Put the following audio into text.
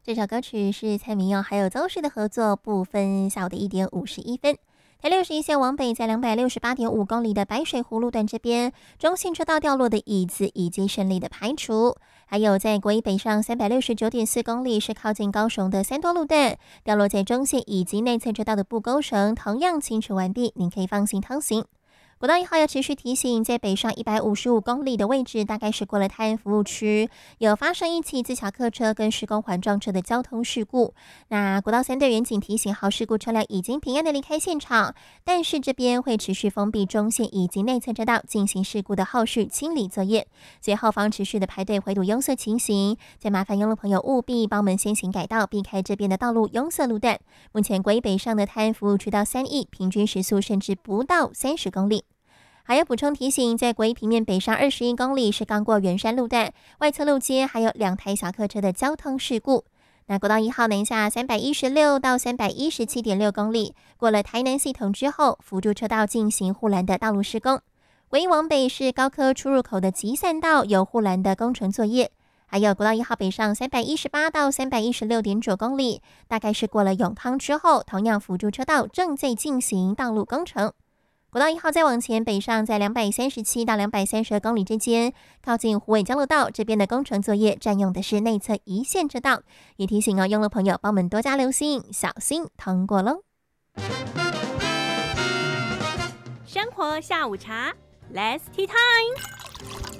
这首歌曲是蔡明佑还有邹市的合作，不分下午的1点51分。台61线往北，在268.5公里的白水湖路段这边，中线车道掉落的椅子已经顺利的排除。还有在国一北上369.4公里，是靠近高雄的三多路段，掉落在中线以及内侧车道的布钩绳，同样清除完毕，您可以放心通行。国道1号要持续提醒，在北上155公里的位置，大概是过了泰安服务区，有发生一起自小客车跟施工环撞车的交通事故。那国道3队员警提醒，好事故车辆已经平安的离开现场，但是这边会持续封闭中线以及内侧车道，进行事故的后续清理作业。所以后方持续的排队回堵拥塞情形，再麻烦用路朋友务必帮我们先行改道，避开这边的道路拥塞路段。目前国一北上的泰安服务区到3义，平均时速甚至不到30公里。还要补充提醒，在国一平面北上21公里是刚过圆山路段，外侧路街还有2台小客车的交通事故。那国道1号南下316到317.6公里，过了台南系统之后，辅助车道进行护栏的道路施工。国一往北是高科出入口的集散道有护栏的工程作业。还有国道1号北上318到316.9公里，大概是过了永康之后，同样辅助车道正在进行道路工程。国道1号再往前北上，在237到232公里之间，靠近虎尾交流道这边的工程作业占用的是内侧一线车道，也提醒用路朋友帮我们多加留心，小心通过喽。 生活下午茶 ，Let's Tea Time。